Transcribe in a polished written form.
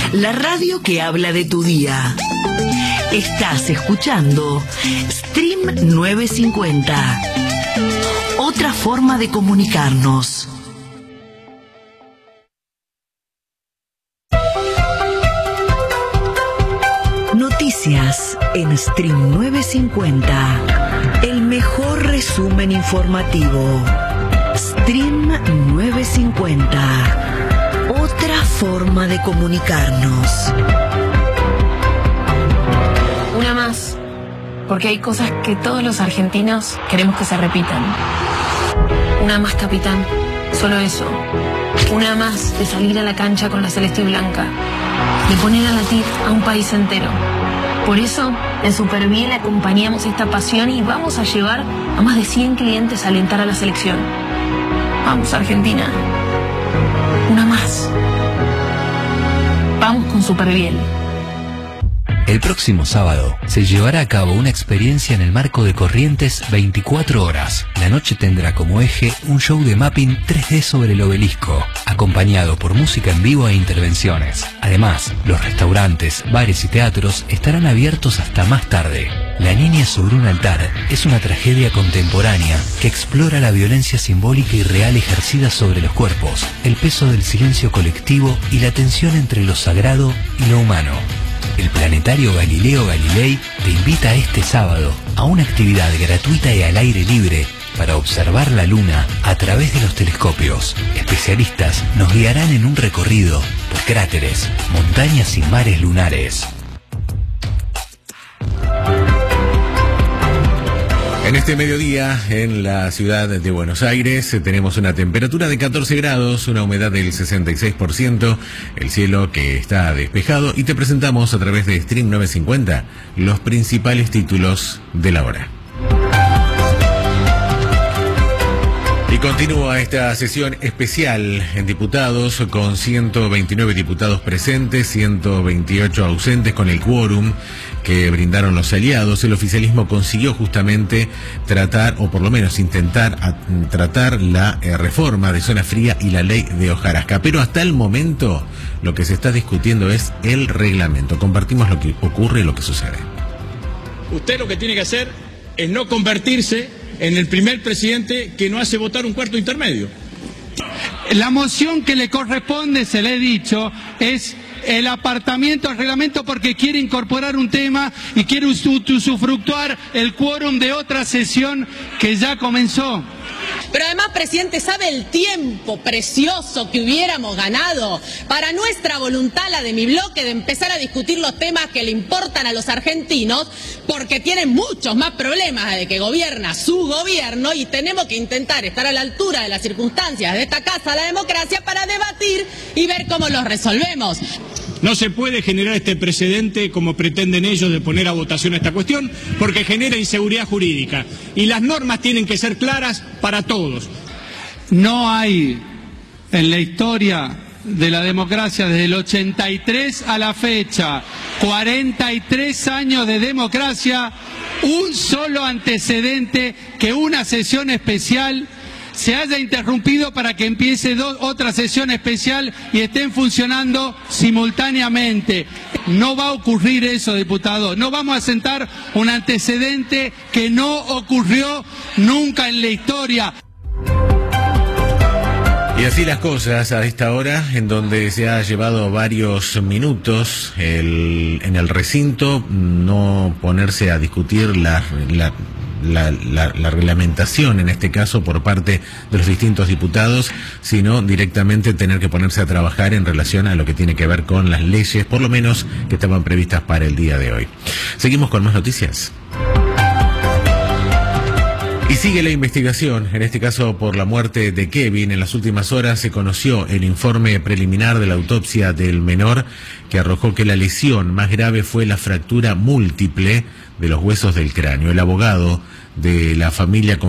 la radio que habla de tu día. Estás escuchando Stream 950. Otra forma de comunicarnos. Noticias en Stream 950. El mejor resumen informativo. Stream 950. Otra forma de comunicarnos. Una más, porque hay cosas que todos los argentinos queremos que se repitan. Una más, capitán, solo eso. Una más de salir a la cancha con la celeste y blanca, de poner a latir a un país entero. Por eso, en Superbiel acompañamos esta pasión y vamos a llevar a más de 100 clientes a alentar a la selección. Vamos, Argentina. Una más. Vamos con Superbiel. El próximo sábado se llevará a cabo una experiencia en el marco de Corrientes 24 horas. La noche tendrá como eje un show de mapping 3D sobre el obelisco, acompañado por música en vivo e intervenciones. Además, los restaurantes, bares y teatros estarán abiertos hasta más tarde. La niña sobre un altar es una tragedia contemporánea que explora la violencia simbólica y real ejercida sobre los cuerpos, el peso del silencio colectivo y la tensión entre lo sagrado y lo humano. El Planetario Galileo Galilei te invita este sábado a una actividad gratuita y al aire libre para observar la Luna a través de los telescopios. Especialistas nos guiarán en un recorrido por cráteres, montañas y mares lunares. En este mediodía, en la ciudad de Buenos Aires, tenemos una temperatura de 14 grados, una humedad del 66%, el cielo que está despejado, y te presentamos a través de Stream 950 los principales títulos de la hora. Y continúa esta sesión especial en diputados con 129 diputados presentes, 128 ausentes con el quórum que brindaron los aliados. El oficialismo consiguió justamente tratar, o por lo menos intentar tratar la reforma de zona fría y la ley de hojarasca. Pero hasta el momento lo que se está discutiendo es el reglamento. Compartimos lo que ocurre y lo que sucede. Usted lo que tiene que hacer es no convertirse en el primer presidente que no hace votar un cuarto intermedio. La moción que le corresponde, se le he dicho, es el apartamiento al reglamento porque quiere incorporar un tema y quiere usufructuar el quórum de otra sesión que ya comenzó. Pero además, presidente, ¿sabe el tiempo precioso que hubiéramos ganado para nuestra voluntad, la de mi bloque, de empezar a discutir los temas que le importan a los argentinos? Porque tienen muchos más problemas de que gobierna su gobierno y tenemos que intentar estar a la altura de las circunstancias de esta casa, la democracia, para debatir y ver cómo los resolvemos. No se puede generar este precedente como pretenden ellos de poner a votación esta cuestión, porque genera inseguridad jurídica. Y las normas tienen que ser claras para todos. No hay en la historia de la democracia desde el 83 a la fecha, 43 años de democracia, un solo antecedente que una sesión especial se haya interrumpido para que empiece otra sesión especial y estén funcionando simultáneamente. No va a ocurrir eso, diputado. No vamos a sentar un antecedente que no ocurrió nunca en la historia. Y así las cosas a esta hora, en donde se ha llevado varios minutos en el recinto, no ponerse a discutir la reglamentación, en este caso por parte de los distintos diputados, sino directamente tener que ponerse a trabajar en relación a lo que tiene que ver con las leyes, por lo menos que estaban previstas para el día de hoy. Seguimos con más noticias. Y sigue la investigación, en este caso por la muerte de Kevin. En las últimas horas se conoció el informe preliminar de la autopsia del menor, que arrojó que la lesión más grave fue la fractura múltiple de los huesos del cráneo. El abogado de la familia